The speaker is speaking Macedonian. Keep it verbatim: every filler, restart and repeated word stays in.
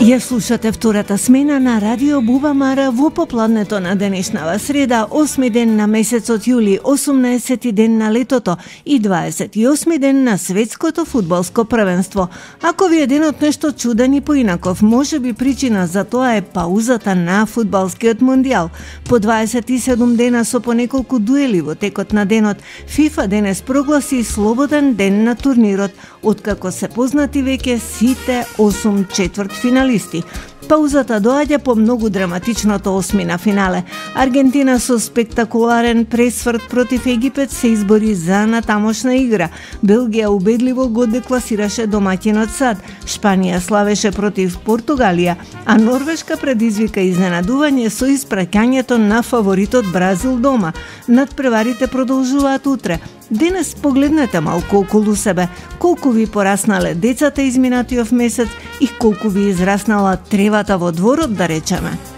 Ја слушате втората смена на Радио Бубамара во попладнето на денешнава среда, осми ден на месецот јули, осумнаесети ден на летото и дваесет и осми ден на светското фудбалско првенство. Ако ви е денот нешто чуден и поинаков, може би причина за тоа е паузата на фудбалскиот мондијал. По дваесет и седум дена со по неколку дуели во текот на денот, ФИФА денес прогласи слободен ден на турнирот, откако се познати веќе сите осум четвртфиналисти. Паузата доаѓа по многу драматичното осми на финале. Аргентина со спектакуларен пресврт против Египет се избори за натамошна игра. Белгија убедливо го декласираше домаќинот САД. Шпанија славеше против Португалија, а Норвешка предизвика изненадување со испраќањето на фаворитот Бразил дома. Надпреварите продолжуваат утре. Денес погледнете малку околу себе, колку ви пораснале децата изминатиот месец и колку ви израснала тревата во дворот, да речеме.